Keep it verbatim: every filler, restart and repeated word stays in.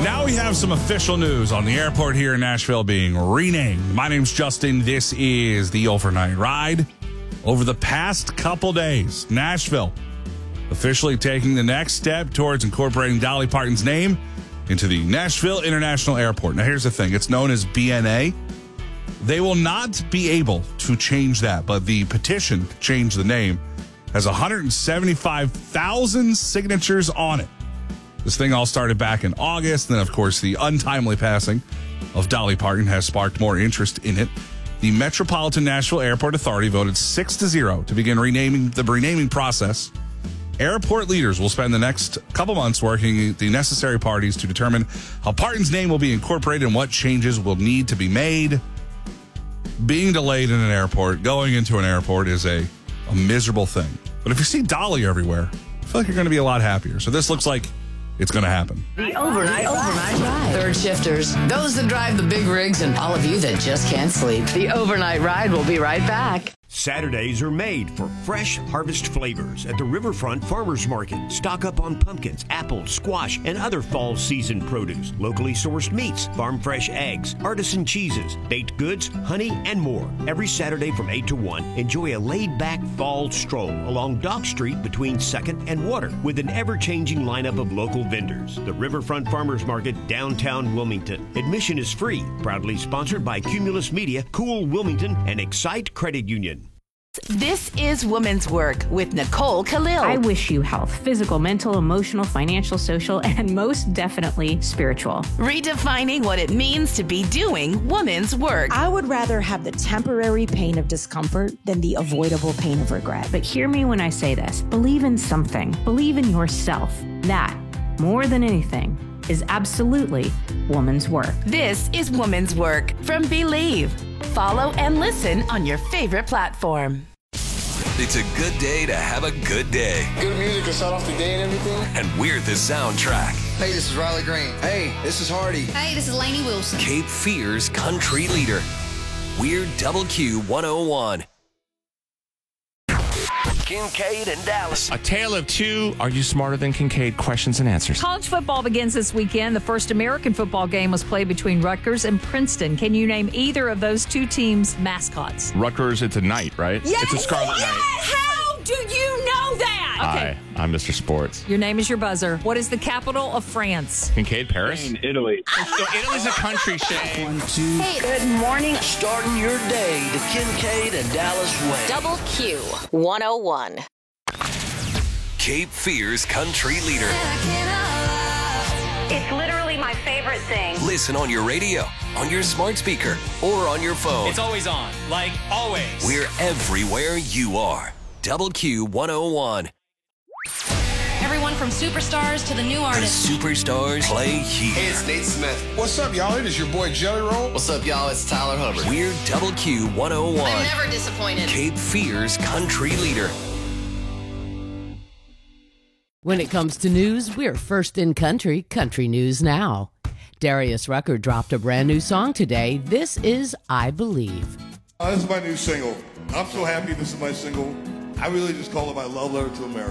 Now we have some official news on the airport here in Nashville being renamed. My name's Justin. This is the Overnight Ride. Over the past couple days, Nashville officially taking the next step towards incorporating Dolly Parton's name into the Nashville International Airport. Now, here's the thing. It's known as B N A. They will not be able to change that, but the petition to change the name has one hundred seventy-five thousand signatures on it. This thing all started back in August. And then, of course, the untimely passing of Dolly Parton has sparked more interest in it. The Metropolitan Nashville Airport Authority voted six to zero to begin renaming the renaming process. Airport leaders will spend the next couple months working the necessary parties to determine how Parton's name will be incorporated and what changes will need to be made. Being delayed in an airport, going into an airport is a, a miserable thing. But if you see Dolly everywhere, I feel like you're going to be a lot happier. So this looks like it's going to happen. The Overnight, overnight Ride. Third shifters, those that drive the big rigs, and all of you that just can't sleep. The Overnight Ride will be right back. Saturdays are made for fresh harvest flavors at the Riverfront Farmers Market. Stock up on pumpkins, apples, squash, and other fall season produce. Locally sourced meats, farm fresh eggs, artisan cheeses, baked goods, honey, and more. Every Saturday from eight to one, enjoy a laid-back fall stroll along Dock Street between second and Water with an ever-changing lineup of local vendors. The Riverfront Farmers Market, downtown Wilmington. Admission is free. Proudly sponsored by Cumulus Media, Cool Wilmington, and Excite Credit Union. This is Women's Work with Nicole Khalil. I wish you health, physical, mental, emotional, financial, social, and most definitely spiritual. Redefining what it means to be doing women's work. I would rather have the temporary pain of discomfort than the avoidable pain of regret. But hear me when I say this. Believe in something. Believe in yourself. That, more than anything, is absolutely woman's work. This is Women's Work from Believe. Follow and listen on your favorite platform. It's a good day to have a good day. Good music to start off the day and everything. And we're the soundtrack. Hey, this is Riley Green. Hey, this is Hardy. Hey, this is Lainey Wilson. Cape Fear's country leader. We're Double Q one oh one. Kincaid and Dallas. A tale of two. Are you smarter than Kincaid? Questions and answers. College football begins this weekend. The first American football game was played between Rutgers and Princeton. Can you name either of those two teams' mascots? Rutgers, it's a knight, right? Yes! It's a scarlet yes! knight. How do you know that? Okay. Hi, I'm Mister Sports. Your name is your buzzer. What is the capital of France? Kincaid, Paris? Spain, Italy. Oh, Italy's a country, Shane. One, two. Hey, good morning. Starting your day the Kincaid and Dallas way. Double Q one oh one. Cape Fear's country leader. It's literally my favorite thing. Listen on your radio, on your smart speaker, or on your phone. It's always on, like always. We're everywhere you are. Double Q one oh one. Everyone from superstars to the new The artists. superstars play here. Hey, it's Nate Smith. What's up, y'all? It is your boy Jelly Roll. What's up, y'all? It's Tyler Hubbard. We're Double Q one oh one. I'm never disappointed. Cape Fear's country leader. When it comes to news, we're first in country, Country News Now. Darius Rucker dropped a brand new song today. This is I Believe. Uh, this is my new single. I'm so happy this is my single. I really just call it my love letter to America.